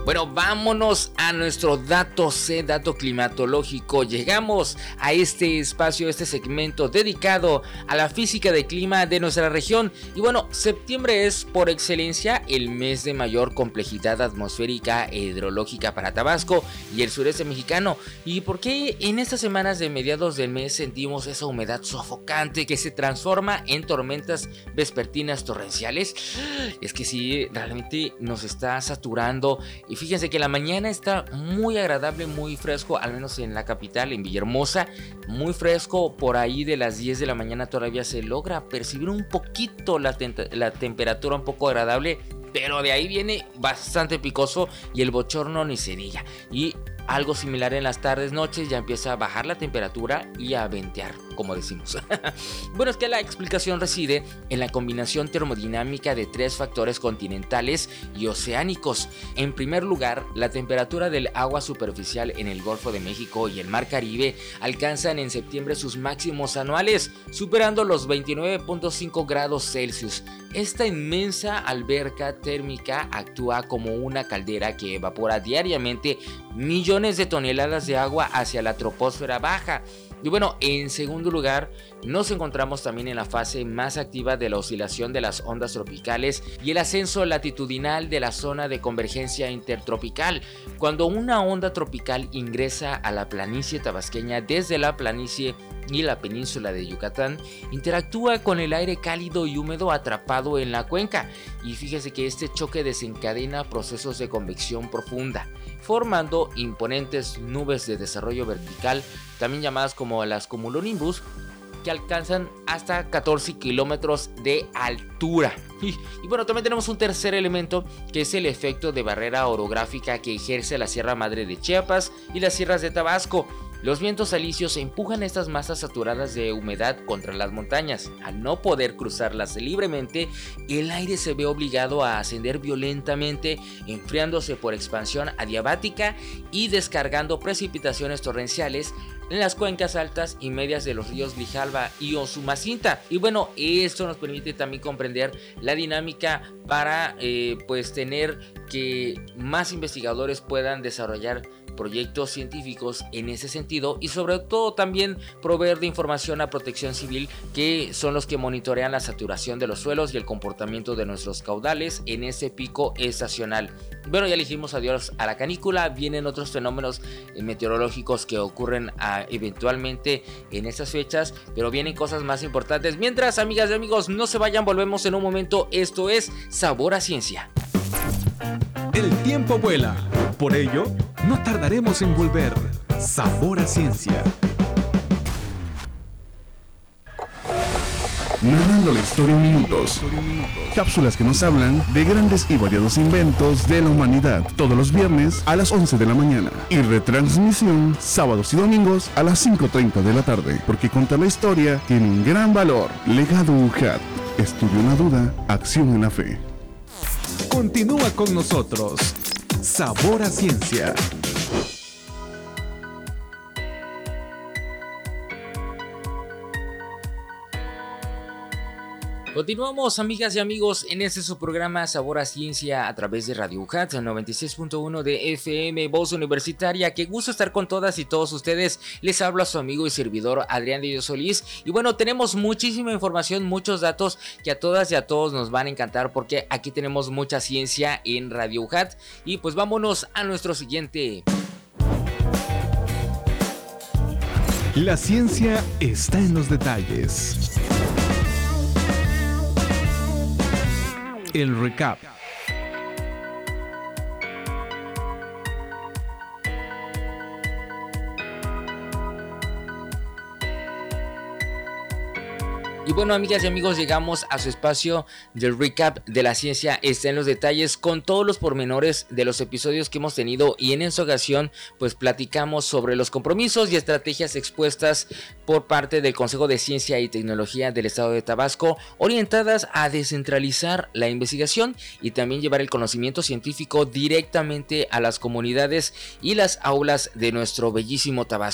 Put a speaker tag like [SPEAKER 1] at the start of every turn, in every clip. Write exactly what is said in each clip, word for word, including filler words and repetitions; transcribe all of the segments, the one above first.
[SPEAKER 1] Bueno, vámonos a nuestro dato C, dato climatológico. Llegamos a este espacio, este segmento dedicado a la física de clima de nuestra región. Y bueno, septiembre es por excelencia el mes de mayor complejidad atmosférica e hidrológica para Tabasco y el sureste mexicano. ¿Y por qué en estas semanas de mediados del mes sentimos esa humedad sofocante que se transforma en tormentas vespertinas torrenciales? Es que sí, realmente nos está saturando. Y fíjense que la mañana está muy agradable, muy fresco, al menos en la capital, en Villahermosa, muy fresco. Por ahí de las diez de la mañana todavía se logra percibir un poquito la, te- la temperatura un poco agradable, pero de ahí viene bastante picoso y el bochorno ni se diga. Y algo similar en las tardes, noches, ya empieza a bajar la temperatura y a ventear, como decimos. Bueno, es que la explicación reside en la combinación termodinámica de tres factores continentales y oceánicos. En primer lugar, la temperatura del agua superficial en el Golfo de México y el Mar Caribe alcanzan en septiembre sus máximos anuales, superando los veintinueve punto cinco grados Celsius. Esta inmensa alberca térmica actúa como una caldera que evapora diariamente millones de toneladas de agua hacia la troposfera baja. Y bueno, en segundo lugar, nos encontramos también en la fase más activa de la oscilación de las ondas tropicales y el ascenso latitudinal de la zona de convergencia intertropical. Cuando una onda tropical ingresa a la planicie tabasqueña desde la planicie y la península de Yucatán, interactúa con el aire cálido y húmedo atrapado en la cuenca. Y fíjese que este choque desencadena procesos de convección profunda, formando imponentes nubes de desarrollo vertical, también llamadas como las cumulonimbus, que alcanzan hasta catorce kilómetros de altura. Y, y bueno, también tenemos un tercer elemento, que es el efecto de barrera orográfica que ejerce la Sierra Madre de Chiapas y las sierras de Tabasco. Los vientos alisios empujan estas masas saturadas de humedad contra las montañas. Al no poder cruzarlas libremente, el aire se ve obligado a ascender violentamente, enfriándose por expansión adiabática y descargando precipitaciones torrenciales en las cuencas altas y medias de los ríos Grijalva y Usumacinta. Y bueno, esto nos permite también comprender la dinámica para eh, pues tener que más investigadores puedan desarrollar proyectos científicos en ese sentido, y sobre todo también proveer de información a Protección Civil, que son los que monitorean la saturación de los suelos y el comportamiento de nuestros caudales en ese pico estacional. Bueno, ya le dijimos adiós a la canícula, vienen otros fenómenos meteorológicos que ocurren a, eventualmente en estas fechas, pero vienen cosas más importantes. Mientras, amigas y amigos, no se vayan, volvemos en un momento. Esto es Sabor a Ciencia.
[SPEAKER 2] El tiempo vuela, por ello no tardaremos en volver. Sabor a Ciencia.
[SPEAKER 3] Narrando la historia en minutos. Cápsulas que nos hablan de grandes y variados inventos de la humanidad. Todos los viernes a las once de la mañana. Y retransmisión sábados y domingos a las cinco treinta de la tarde. Porque contar la historia tiene un gran valor. Legado U J A T. Estudio en la duda, acción en la fe.
[SPEAKER 2] Continúa con nosotros. Sabor a Ciencia.
[SPEAKER 1] Continuamos, amigas y amigos, en este su programa Sabor a Ciencia a través de Radio U J A T noventa y seis punto uno de F M, Voz Universitaria. Qué gusto estar con todas y todos ustedes. Les hablo a su amigo y servidor Adrián de Dios Solís. Y bueno, tenemos muchísima información, muchos datos que a todas y a todos nos van a encantar, porque aquí tenemos mucha ciencia en Radio U J A T. Y pues vámonos a nuestro siguiente.
[SPEAKER 2] La ciencia está en los detalles. El recap.
[SPEAKER 1] Y bueno, amigas y amigos, llegamos a su espacio del recap de la ciencia está en los detalles, con todos los pormenores de los episodios que hemos tenido, y en esta ocasión pues platicamos sobre los compromisos y estrategias expuestas por parte del Consejo de Ciencia y Tecnología del Estado de Tabasco, orientadas a descentralizar la investigación y también llevar el conocimiento científico directamente a las comunidades y las aulas de nuestro bellísimo Tabasco.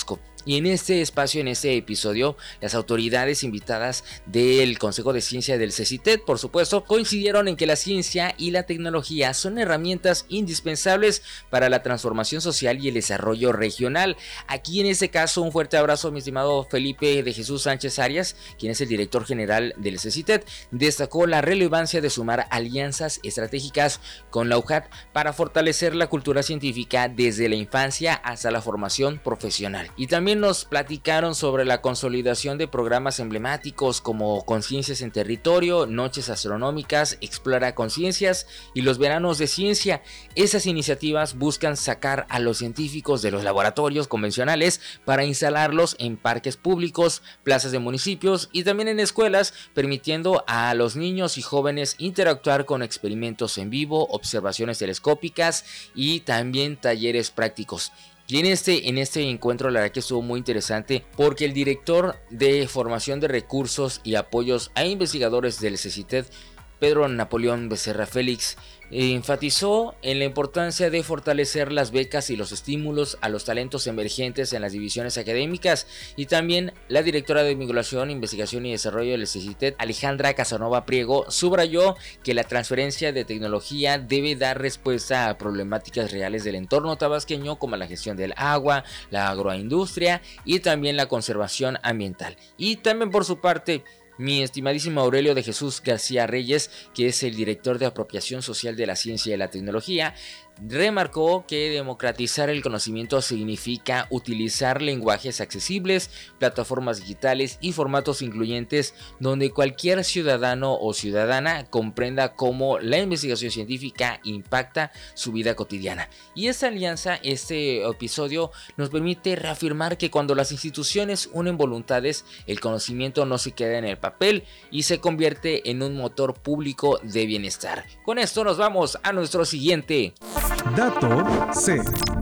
[SPEAKER 1] Y en este espacio, en este episodio, las autoridades invitadas del Consejo de Ciencia del CECITEC, por supuesto, coincidieron en que la ciencia y la tecnología son herramientas indispensables para la transformación social y el desarrollo regional. Aquí en este caso, un fuerte abrazo a mi estimado Felipe de Jesús Sánchez Arias, quien es el director general del CECITEC. Destacó la relevancia de sumar alianzas estratégicas con la U J A T para fortalecer la cultura científica desde la infancia hasta la formación profesional. Y también nos platicaron sobre la consolidación de programas emblemáticos como Conciencias en Territorio, Noches Astronómicas, Explora Conciencias y los Veranos de Ciencia. Esas iniciativas buscan sacar a los científicos de los laboratorios convencionales para instalarlos en parques públicos, plazas de municipios y también en escuelas, permitiendo a los niños y jóvenes interactuar con experimentos en vivo, observaciones telescópicas y también talleres prácticos. Y en este, en este encuentro la verdad que estuvo muy interesante porque el director de formación de recursos y apoyos a investigadores del CECITEC, Pedro Napoleón Becerra Félix, enfatizó en la importancia de fortalecer las becas y los estímulos a los talentos emergentes en las divisiones académicas, y también la directora de Vinculación, Investigación y Desarrollo del CECITEC, Alejandra Casanova Priego, subrayó que la transferencia de tecnología debe dar respuesta a problemáticas reales del entorno tabasqueño como la gestión del agua, la agroindustria y también la conservación ambiental. Y también por su parte, mi estimadísimo Aurelio de Jesús García Reyes, que es el director de Apropiación Social de la Ciencia y la Tecnología, remarcó que democratizar el conocimiento significa utilizar lenguajes accesibles, plataformas digitales y formatos incluyentes donde cualquier ciudadano o ciudadana comprenda cómo la investigación científica impacta su vida cotidiana. Y esta alianza, este episodio, nos permite reafirmar que cuando las instituciones unen voluntades, el conocimiento no se queda en el papel y se convierte en un motor público de bienestar. Con esto nos vamos a nuestro siguiente
[SPEAKER 2] Dato C.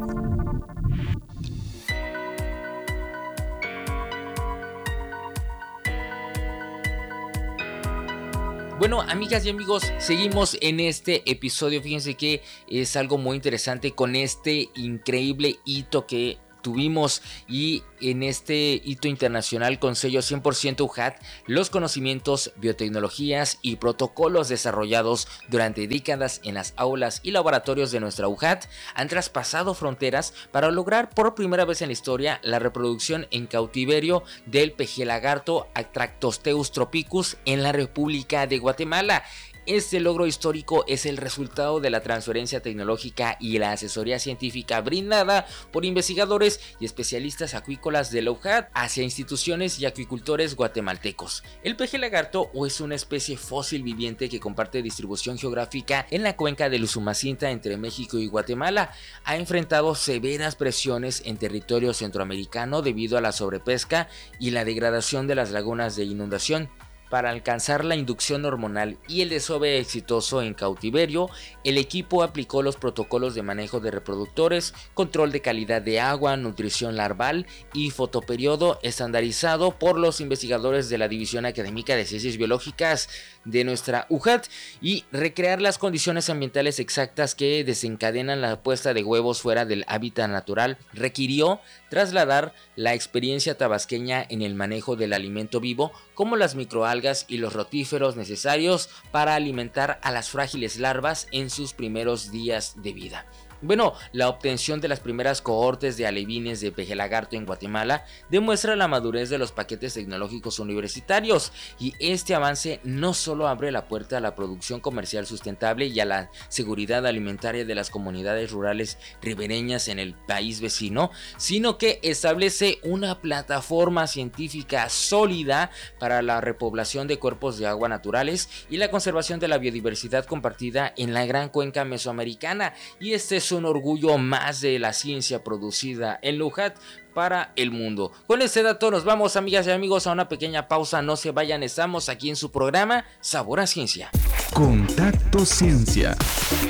[SPEAKER 1] Bueno, amigas y amigos, seguimos en este episodio. Fíjense que es algo muy interesante con este increíble hito que tuvimos, y en este hito internacional con sello cien por ciento U J A T, los conocimientos, biotecnologías y protocolos desarrollados durante décadas en las aulas y laboratorios de nuestra U J A T han traspasado fronteras para lograr por primera vez en la historia la reproducción en cautiverio del pejelagarto Atractosteus tropicus en la República de Guatemala. Este logro histórico es el resultado de la transferencia tecnológica y la asesoría científica brindada por investigadores y especialistas acuícolas de la U J A T hacia instituciones y acuicultores guatemaltecos. El peje lagarto es una especie fósil viviente que comparte distribución geográfica en la cuenca del Usumacinta entre México y Guatemala. Ha enfrentado severas presiones en territorio centroamericano debido a la sobrepesca y la degradación de las lagunas de inundación. Para alcanzar la inducción hormonal y el desove exitoso en cautiverio, el equipo aplicó los protocolos de manejo de reproductores, control de calidad de agua, nutrición larval y fotoperiodo estandarizado por los investigadores de la División Académica de Ciencias Biológicas de nuestra U J A T, y recrear las condiciones ambientales exactas que desencadenan la puesta de huevos fuera del hábitat natural requirió trasladar la experiencia tabasqueña en el manejo del alimento vivo, como las microalgas y los rotíferos necesarios para alimentar a las frágiles larvas en sus primeros días de vida. Bueno, la obtención de las primeras cohortes de alevines de peje lagarto en Guatemala demuestra la madurez de los paquetes tecnológicos universitarios, y este avance no solo abre la puerta a la producción comercial sustentable y a la seguridad alimentaria de las comunidades rurales ribereñas en el país vecino, sino que establece una plataforma científica sólida para la repoblación de cuerpos de agua naturales y la conservación de la biodiversidad compartida en la gran cuenca mesoamericana. Y este es un orgullo más de la ciencia producida en la U J A T para el mundo. Con este dato nos vamos, amigas y amigos, a una pequeña pausa. No se vayan, estamos aquí en su programa Sabor a Ciencia.
[SPEAKER 2] Contacto Ciencia.